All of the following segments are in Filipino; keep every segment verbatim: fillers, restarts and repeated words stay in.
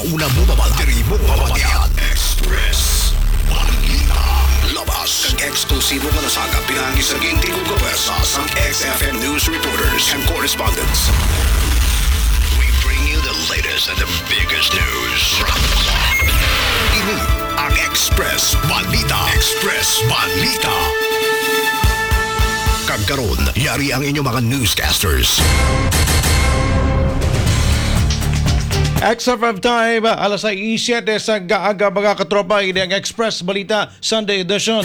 una mo babala, diri mo babatian. Express Balita. Labas ang eksklusibo nga nasagap pinangi sa ginti kong kawersa sa X F M News reporters and correspondents. We bring you the latest and the biggest news. Ini ang Express Balita. Express Balita. Kagkaroon, yari ang inyong mga newscasters. X F M time, alas seven sa gaaga mga katropa, ini ang Express Balita Sunday edition.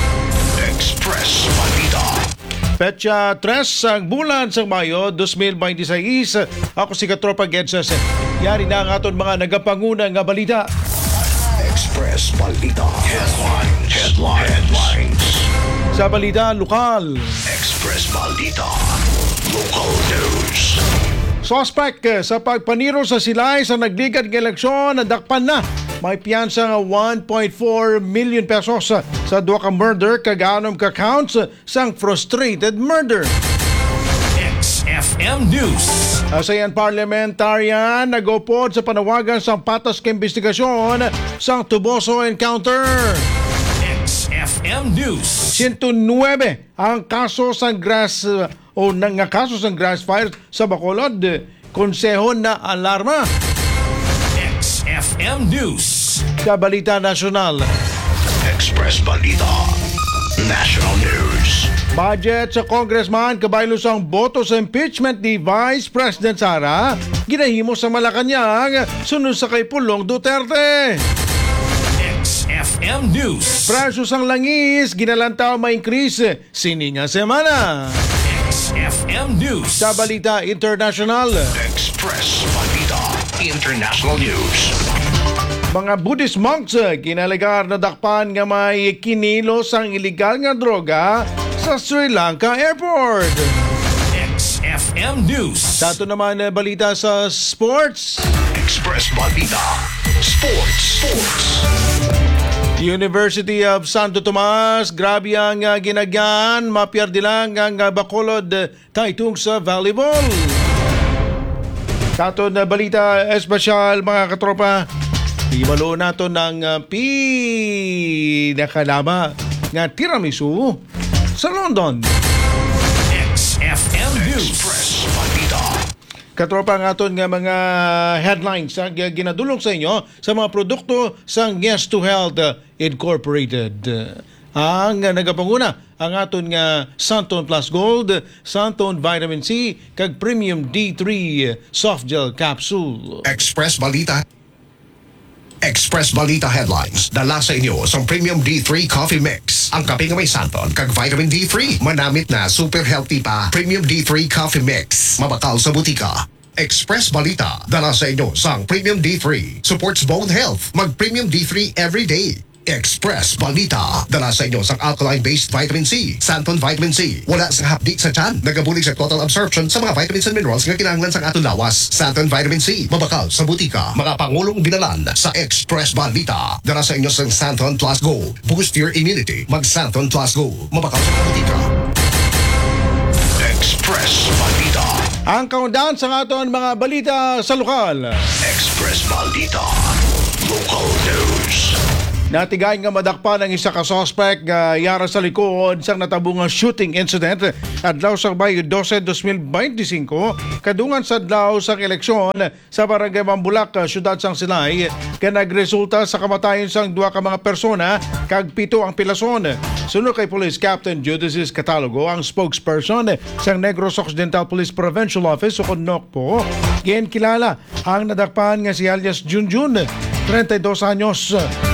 Express Balita. Petsa tres ang bulan sa Mayo twenty twenty-six. Ako si katropa Gedses. Yari na ang aton mga nagapanguna nga balita. Express Balita. Headlines. Headlines. Headlines. Sa balita lokal. Express Balita. Local news. Suspect sa pagpaniro sa silay sa nagligad ng eleksyon, nadakpan na. May piyansa nga one point four million pesos sa duwa ka murder kaganom ka counts sang frustrated murder. X F M News. Asayan parliamentarian nagupod sa panawagan sa patas ka investigasyon sang Tuboso encounter. X F M News. one oh nine ang kaso sang grass o nang kaso sang grass fire sa Bacolod. Konseho na alarma. X F M News. Sa balita nasyonal. Express Balita. National News. Budget sa congressman kabaylo sang boto sa impeachment ni Vice President Sara ginahimo sa Malacanang sunod sa kay Pulong Duterte. X F M News. Presyo sang langis ginalantaw ma-increase sininga semana. X F M News. Sa balita international. Express Balita. International News. Mga Buddhist monks kinalagar na dakpan nga may kinilos ang iligal nga droga sa Sri Lanka Airport. X F M News. Sa ito naman balita sa sports. Express Balita. Sports. Sports. University of Santo Tomas, grabe ang uh, ginagyan, mapiyardi lang ang uh, Bacolod uh, taytung sa volleyball. Sa ito na balita espesyal mga katropa, ibalo nato ng uh, pinakalama nga tiramisu sa London. X F M News. Express Balita. Katropa ang aton nga mga headlines ang ginadulong sa inyo sa mga produkto sa Yes to Health Incorporated. Ang nagapanguna ang aton nga Santon Plus Gold, Santon Vitamin C, kag Premium D three Soft Gel Capsule. Express Balita. Express Balita Headlines. Dala sa inyo sa Premium D three Coffee Mix. Ang kape nga may Santon kag Vitamin D three. Manamit na super healthy pa. Premium D three Coffee Mix. Mabakal sa butika. Express Balita. Dala sa inyo sa Premium D three. Supports bone health. Mag Premium D three every day. Express Balita. Dala sa inyo sa alkaline-based vitamin C. Santon Vitamin C. Wala sa hapdi sa tiyan. Nagabulig sa total absorption sa mga vitamins and minerals nga kinahanglan sa aton lawas. Santon Vitamin C. Mabakal sa butika. Mga pangulong binalan sa Express Balita. Dala sa inyo sa Santon Plus Gold. Boost your immunity. Mag Santon Plus Gold. Mabakal sa butika. Express Balita. Ang countdown sa aton mga balita sa lokal. Express Balita. Local News. Natigay nga madakpan ang isa ka suspect nga yara sa likod sang natabungang shooting incident adlaw sa Bayo twelve, twenty twenty-five kadungan sa adlaw sang eleksyon sa Barangay Mambulak, siyudad sang Silay kay nagresulta sa kamatayon sang duha ka mga persona kag pito ang pilason. Sunod kay Police Captain Judicis Catalogo, ang spokesperson sang Negros Occidental Police Provincial Office o Nokpo, giyan kilala ang nadakpan nga si alias Junjun, thirty-two anyos.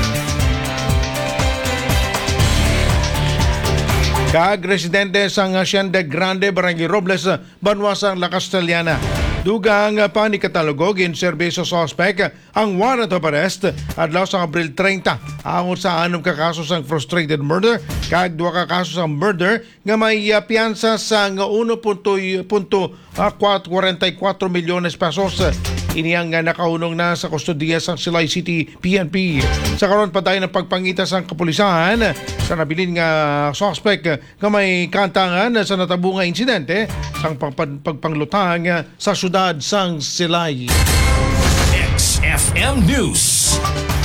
Kag residente sang Hacienda Grande, Barangay Robles, Banwasang La Castellana. Dugang pa ni Catalogo ginserbe sa suspect ang warrant of arrest adlaw sa Abril thirty angon sa anom ka kaso sang frustrated murder kag duha ka kaso sang murder nga may uh, piyansa sang one point forty-four milyones pesos. Iniyang nga nakaunong na sa kustodiya sang Silay City P N P. Sa karon pa tayo ng pagpangita sang kapulisan sa nabilin nga suspect nga may kantangan sa natabo nga insidente sang pagpanglutang sa syudad sang Silay. X F M News.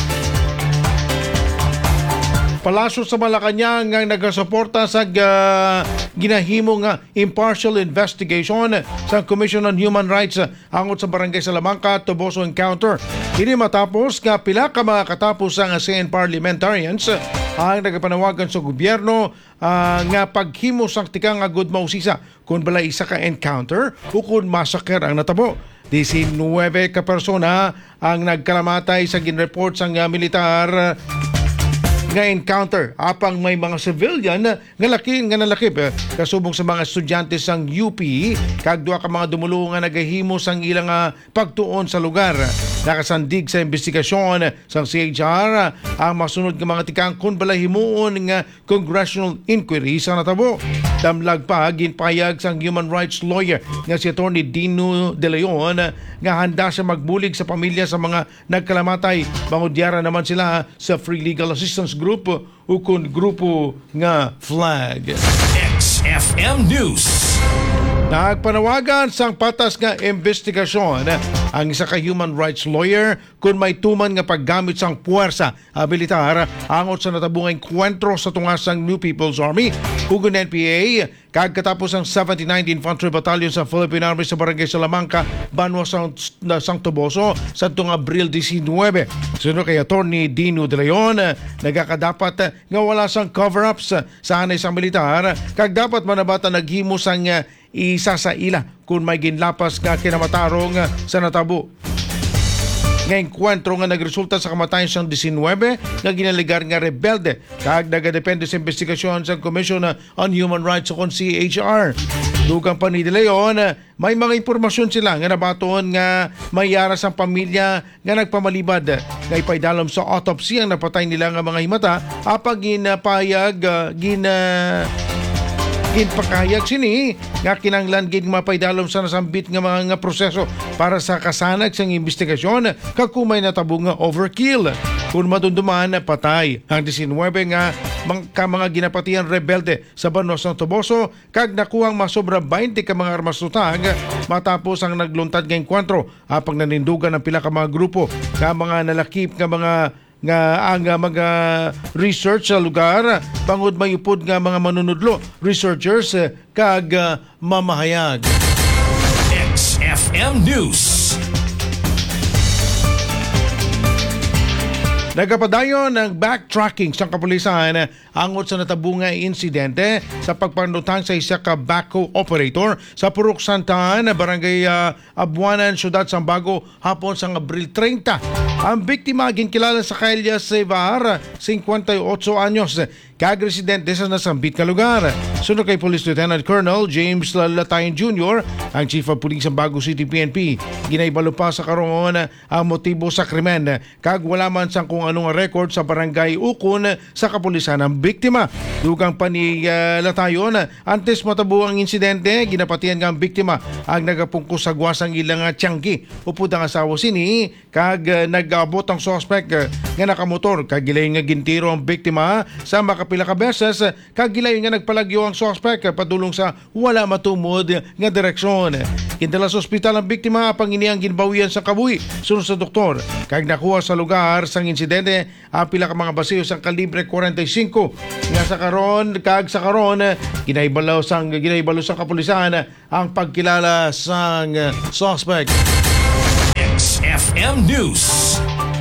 Palasyo sa Malacanang ang nagasuporta sa uh, ginahimong uh, impartial investigation sa Commission on Human Rights uh, angot sa Barangay Salamanca, Toboso encounter. Ini matapos nga pila ka mga katapos ang A S E A N parliamentarians uh, ang nagapanawagan sa gobyerno uh, nga paghimo sang tika nga good mausisa kung balay isa ka encounter o kung massacre ang natabo. nineteen ka persona ang nagkalamatay sa ginreport sang uh, militar uh, nga encounter apang may mga civilian nga laki nga nalakip eh, kasubong sa mga estudyante sang U P kag duha ka mga dumulo nga nagahimo sang ilang uh, pagtuon sa lugar. Nakasandig sa investigasyon sang C H R ang masunod nga mga tikang kun balay himuon nga congressional inquiry sa natabo. Damlag pa ginpayag sang human rights lawyer nga si Attorney Dino De Leon nga handa siya magbulig sa pamilya sa mga nagkalamatay. Bangudyara naman sila sa Free Legal Assistance Group o kun grupo nga Flag. X F M News. Nagpanawagan sang patas nga investigasyon ang isa ka human rights lawyer kung may tuman nga paggamit sang puwersa a militar angot sa natabung enkwentro sa tungasang New People's Army ug N P A kag katapos ang seventy-ninth Infantry Battalion sa Philippine Army sa Barangay Salamanca, Banwa sang, sang Toboso sa tuong Abril nineteen. Suno kay Attorney Dino De Leon, nagakadapat nga wala sang cover-ups sa anay sang militar kag dapat manabata naghimo sang uh, isa sa ila kung may ginlapas nga kinamatarong uh, sa natabo. Nga enkwentro nga nagresulta sa kamatayan siyang nineteen nga ginaligar nga rebelde kag nagadepende sa investigasyon sa Commission on Human Rights o C H R. Dugang pa ni De Leon, may mga impormasyon sila nga nabaton nga mayara sa pamilya nga nagpamalibad nga ipaydalom sa autopsy ang napatay nila nga mga himata apag ginapayag uh, gina ginpakayag sini nga kinanglan gid mapaydalom sa nasambit nga mga nga proseso para sa kasanag sang investigasyon kakumay natabong nga overkill. Kung madunduman patay ang nineteen nga mga, ka mga ginapatian rebelde sa Banwa sang Toboso kag nakuhang masobra twenty ka mga armas tutag matapos ang nagluntad nga enkwentro apang nanindugan ng pila ka mga grupo ka mga nalakip nga mga nga ang uh, mga research sa lugar pangud mayupod nga mga manunudlo researchers uh, kag uh, mamahayag. X F M News. Nagapadayon ng backtracking sa kapulisan angot sa natabunga insidente sa pagpanutang sa isa ka backhoe operator sa Purok Santaan, Barangay uh, Abuanan, Syudad Sambago, hapon sa Abril thirty. Ang biktima ginkilala sa Caillas Sevar, fifty-eight anyos, kag residente sa nasambit ka lugar. Sunod kay Police Lieutenant Colonel James Latayan Junior, ang Chief of Police ng Bago City P N P, ginaybalo pa sa karon ang motibo sa krimen kag wala man sang kung anong record sa barangay ukon sa kapulisan ng biktima. Dugang pa ni uh, Latayon, antes matabo ang insidente, ginapatian nga ang biktima ang nagapungkos sa gwasang ilang tiyanggi upod ang asawa sini kag uh, nag-abot ang suspect uh, nga nakamotor kag gilay nga gintiro ang biktima sa makapila ka beses kag gilay nga nagpalagyo ang suspect uh, padulong sa wala matumod nga direksyon. Kindala sa ospital ang biktima apang iniyang ginbawian sa kabuhi sunod sa doktor kag nakuha sa lugar sang insidente ang pila ka mga basiyo sang kalibre forty-five nga sa karon kag sa karon ginaybalaw sang ginaybalo sa kapulisan ang pagkilala sang suspect. X F M News.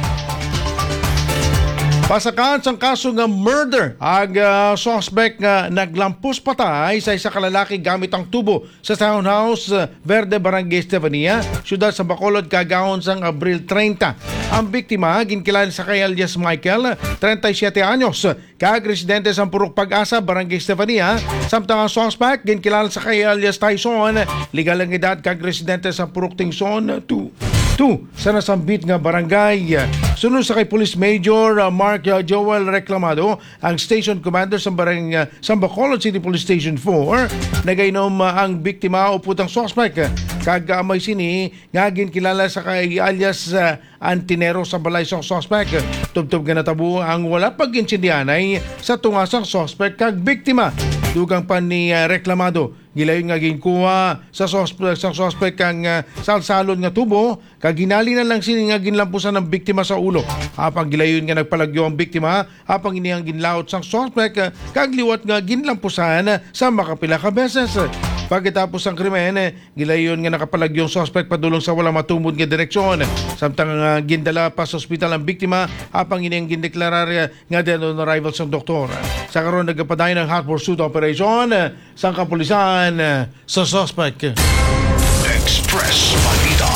Pasakan sang kaso nga murder ang uh, suspect nga naglampos patay sa isa ka lalaki gamit ang tubo sa townhouse uh, Verde Barangay Estefania, Syudad sa Bacolod, kagahon sang Abril thirty. Ang biktima ginkilala sa kay alias Michael, thirty-seven anyos, kag residente sa Purok Pag-asa, Barangay Estefania. Samtang ang suspect ginkilala sa kay alias Tyson, legal ang edad kag residente sa Purok Tingson two. two sa nasambit nga barangay. Sunod sa kay Police Major uh, Mark uh, Joel Reclamado, ang Station Commander sa barangay uh, sa Bacolod City Police Station four, nagainom uh, ang biktima o putang suspect uh, kag uh, may sini nga ginkilala sa kay alias uh, Antinero sa balay sa suspect. Tubtob nga natabo ang wala pag-insindihanay sa tungasang suspect kag biktima. Dugang pa ni uh, Reclamado gilayon nga ginkuha sa suspect sa suspect kang uh, salsalon nga tubo kag ginali na lang sini nga ginlampusan ng biktima sa ulo. Apang gilayon nga nagpalagyo ang biktima apang iniyang ginlaot sang suspect uh, kag liwat nga ginlampusan uh, sa makapila ka beses. Pagkatapos ang krimen, eh, gilayon nga nakapalagyong suspect padulong sa wala matumod nga direksyon. Samtang uh, gindala pa sa ospital ang biktima, apang iniyang gindeklarar uh, nga dead on arrival sa doktor. Sa karon nagpadayon ng hot pursuit operation uh, sa kapulisan uh, sa suspect. Express Balita.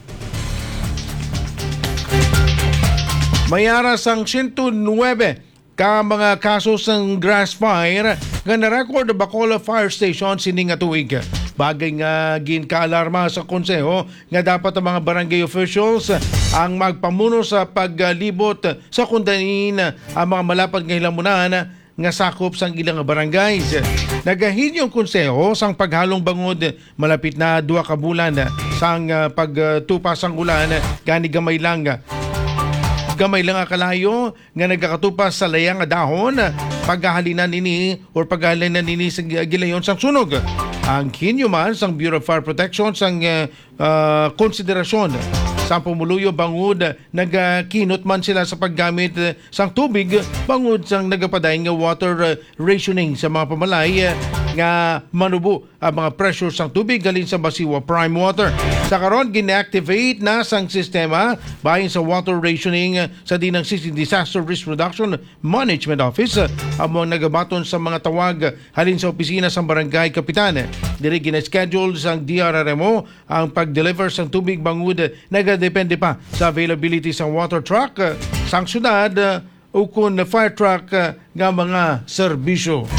Mayaras ang one oh nine ka mga kaso ng grass fire nga na-record Bacolod Fire Station sining nga tuig. Bagay nga ginka-alarma sa konseho nga dapat ang mga barangay officials ang magpamuno sa paglibot sa kundanin ang mga malapad nga hilamunan nga sakop sang ilang barangays. Nagahin yung konseho sang paghalong bangod malapit na duha ka bulan sang pagtupas ang ulan gani gamay lang gamay lang akalayo nga nagkakatupas sa layang nga dahon paghahalinan nini or paghahalinan nini sa gilayon sang sunog. Ang kinyuman sang Bureau of Fire Protection sang uh, uh, konsiderasyon sa pumuluyo bangod nagakinot man sila sa paggamit uh, sang tubig bangod sang nagapadayon nga water uh, rationing sa mga pamalay uh, nga manubo ang mga pressure sang tubig galin sa Basiwa Prime Water. Sa karon gina-activate na sang sistema bahin sa water rationing uh, sa dinang City Disaster Risk Reduction Management Office uh, among nagabaton sa mga tawag halin sa opisina sang barangay kapitan. Diri gina-schedule sang D R R M O ang pag-deliver sang tubig bangod uh, nagadepende pa sa availability sang water truck uh, sang syudad uh, o kun fire truck uh, nga mga serbisyo.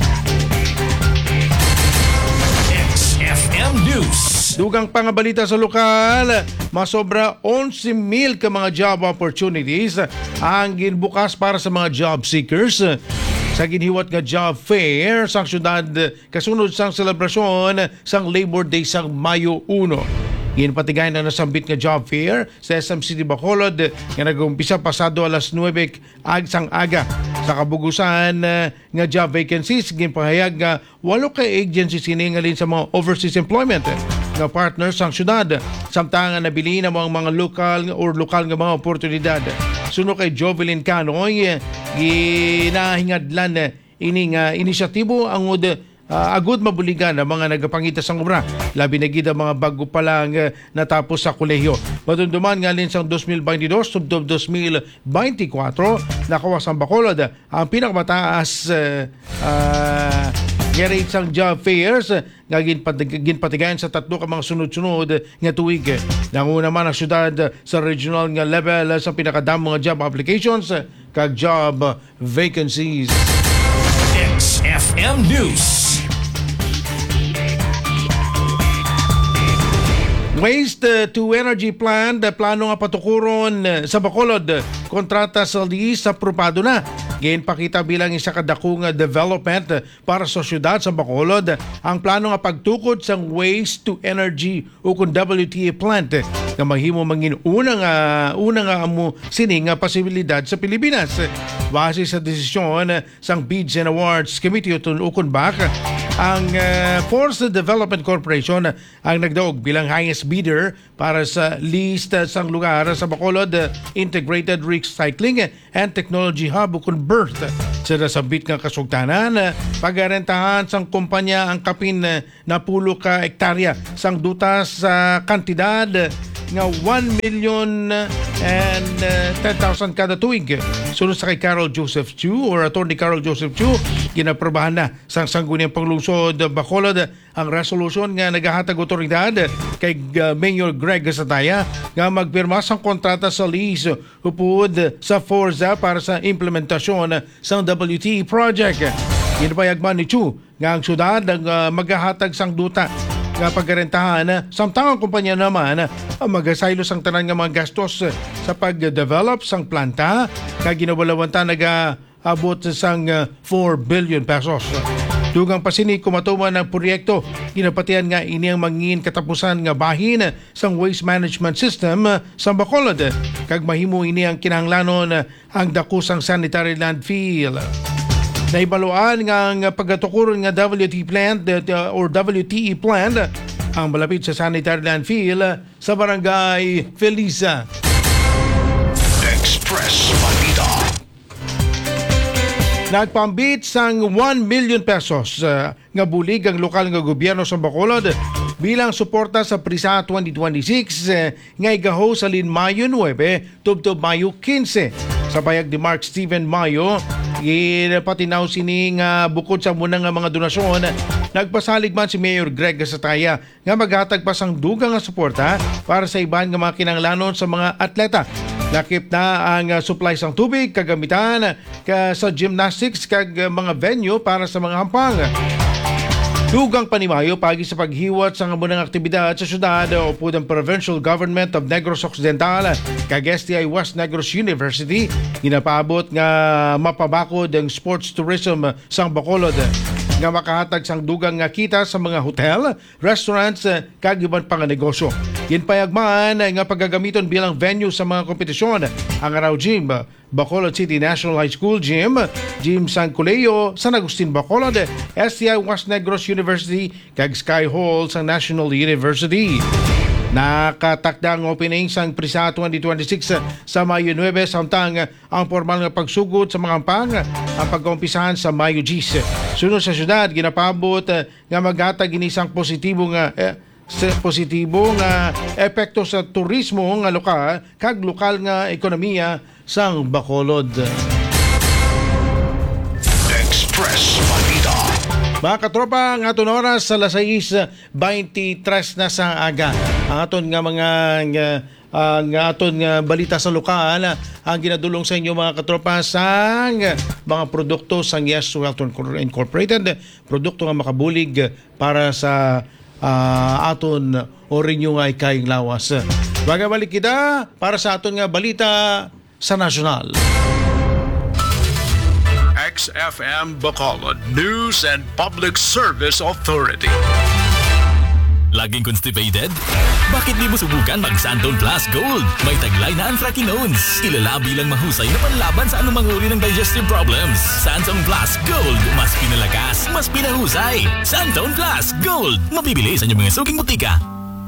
X F M News. Dugang pangabalita sa lokal, masobra eleven mil ka mga job opportunities ang ginbukas para sa mga job seekers sa ginhiwat nga job fair sa syudad kasunod sang selebrasyon sang Labor Day sang Mayo one. Ginpatigay na nasambit nga job fair sa S M City Bacolod nga nag-umpisa pasado alas nuwebe ag sang aga. Sa kabugusan uh, nga job vacancies ginpahayag nga walo ka agency siningalin sa mga overseas employment nga partners sang syudad samtang nabili na mga mga lokal or lokal nga mga oportunidad. Suno kay Jovelyn Canoy ginahingadlan ining uh, inisyatibo ang uh, Uh, agud mabuligan ang mga nagapangita sang obra labi na gid ang mga bago pa lang uh, natapos sa kolehiyo. Madumduman nga lin sang twenty twenty-two subdob twenty twenty-four nakawas ang Bacolod ang pinakamataas uh, uh, nga rate sang job fairs uh, nga ginpatigayan sa tatlo ka mga sunod-sunod uh, nga tuig. Nanguna man ang syudad uh, sa regional nga level uh, sa pinakadamo nga job applications uh, kag job uh, vacancies. X F M News. Waste to Energy Plant, plano nga patukuron sa Bacolod. Kontrata sa lease sa propado na. Ginpakita bilang isa kadakong development para sa syudad sa Bacolod ang plano nga pagtukod sa Waste to Energy o kung W T A plant nga mahimo mangin unang uh, unang uh, amo sining nga posibilidad sa Pilipinas. Base sa desisyon sang Bids and Awards Committee o kung bak ang uh, Forest Development Corporation ang nagdaog bilang highest bidder para sa list uh, sang lugar sa Bacolod uh, Integrated Recycling and Technology Hub o kung BERT. Sa nasabit nga kasugtanan, uh, pagarentahan sang kumpanya ang kapin uh, na pulo ka hektarya sang dutas sa uh, kantidad uh, nga one million and ten thousand kada tuig. Sunod sa kay Carol Joseph Chu or Attorney Carol Joseph Chu, ginaprobahan na sa sangguniang panglungsod Bacolod ang resolution nga nagahatag otoridad kay uh, Mayor Greg Sataya nga magpirma sang kontrata sa lease upod sa Forza para sa implementasyon sa W T E project. Ginapayagman ni Chu nga ang syudad ang uh, maghahatag sang duta nga paggarentahan samtang ang kumpanya naman ang magasaylo sang tanan nga mga gastos sa pag-develop sang planta nga ginawalawanta nag-abot sang four billion pesos. Dugang pasini kumatuman ng proyekto, ginapatian nga ini ang mangin katapusan nga bahin sang waste management system sa Bacolod kag mahimo ini ang kinahanglanon ang dako sang sanitary landfill. Naibaluan nga ang pagkatukuron nga W T plan uh, or W T E plan ang malapit sa sanitary landfill sa barangay Felisa. Express Balita. Nagpambit sang one million pesos uh, nga bulig ang lokal nga gobyerno sa Bacolod bilang suporta sa PRISA twenty twenty-six uh, nga igaho sa lin Mayo nine tubtob Mayo fifteen. Sa bayag ni Mark Steven Mayo, ginapatinaw sini nga bukod sa munang nga mga donasyon, nagpasalig man si Mayor Greg Gasataya nga maghatag pa sang dugang nga suporta para sa iban nga mga kinanglanon sa mga atleta. Nakip na ang uh, supply sang tubig, kagamitan ka sa gymnastics kag uh, mga venue para sa mga hampang. Dugang panimayo pagi sa paghiwat sa mga munang aktibidad sa syudad o po ng Provincial Government of Negros Occidental kag S T I West Negros University, ginapaabot nga mapabakod ang sports tourism sang Bacolod nga makahatag sang dugang nga kita sa mga hotel, restaurants kag iban pang negosyo. Ginpayagman nga paggagamiton bilang venue sa mga kompetisyon ang Araw Gym, Bacolod City National High School Gym, Gym San Colegio, San Agustin Bacolod, S T I West Negros University kag Sky Hall sa National University. Nakatakda ang opening sang PRISA twenty twenty-six sa Mayo nine samtang ang formal nga pagsugod sa mga hampang ang pagkaumpisahan sa Mayo ten. Sunod sa syudad, ginapabot nga maghatag inisang positibo nga eh, positibo nga epekto sa turismo nga lokal kag lokal nga ekonomiya sang Bacolod. Express Balita. Mga katropa, ang aton oras sa alas sais twenty-tres na sa aga. Ang aton nga mga nga, uh, nga aton nga balita sa lokal ang ginadulong sa inyo mga katropa sang mga produkto sang Yes Welton Incorporated, produkto nga makabulig para sa uh, aton o rinyo nga ikayong lawas. Bagabalik kita para sa aton nga balita sa nasyonal. X F M Bacolod News and Public Service Authority. Laging constipated? Bakit di mo subukan mag Santon Plus Gold? May taglay na anthraquinones. Kilala bilang mahusay na panlaban sa anumang uri ng digestive problems. Santon Plus Gold. Mas pinalakas, mas pinahusay. Santon Plus Gold. Mabibili sa inyong mga suking butika.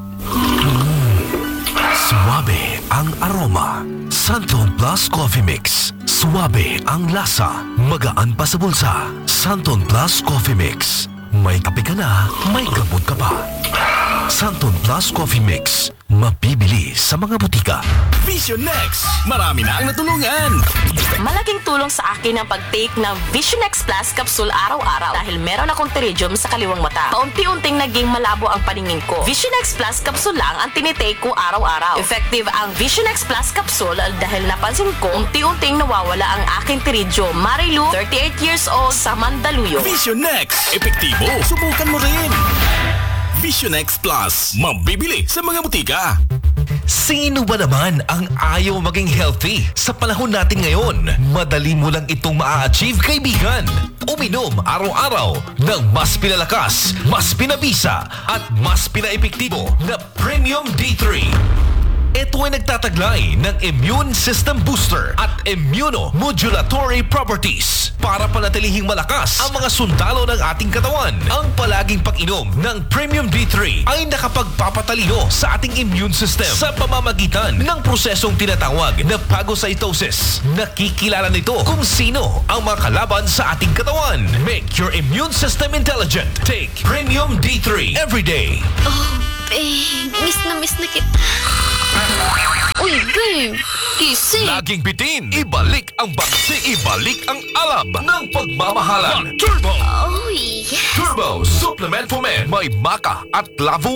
Suwabe ang aroma. Santon Plus Coffee Mix. Suwabe ang lasa. Magaan pa sa bulsa. Santon Plus Coffee Mix. May kape ka na, may gamot ka pa. Santon Plus Coffee Mix. Mabibili sa mga butika. Vision Next. Marami na ang natulungan. Malaking tulong sa akin ang pag-take ng Vision X Plus Capsule araw-araw dahil meron akong pterygium sa kaliwang mata. Paunti-unting naging malabo ang paningin ko. Vision X Plus Capsule lang ang tinitake ko araw-araw. Effective ang Vision X Plus Capsule dahil napansin ko unti-unting nawawala ang aking pterygium. Marilu, thirty-eight years old, sa Mandaluyong. Vision Next. Epektibo. Subukan mo rin. Vision X Plus. Mabibili sa mga butika. Sino ba naman ang ayaw maging healthy? Sa panahon natin ngayon, madali mo lang itong maa-achieve, kaibigan. Uminom araw-araw ng mas pinalakas, mas pinabisa, at mas pinaepektibo na Premium D three. Ito ay nagtataglay ng immune system booster at immunomodulatory properties para panatilihing malakas ang mga sundalo ng ating katawan. Ang palaging pag-inom ng Premium D three ay nakapagpapatalino sa ating immune system sa pamamagitan ng prosesong tinatawag na phagocytosis. Nakikilala nito kung sino ang mga kalaban sa ating katawan. Make your immune system intelligent. Take Premium D three every day. Oh, babe. Miss na miss na kita. Uy, babe. Gising. Laging bitin, ibalik ang baksi, ibalik ang alab ng pagmamahalan. Turbo! Uy. Turbo Supplement for Men. May maca at flavonoids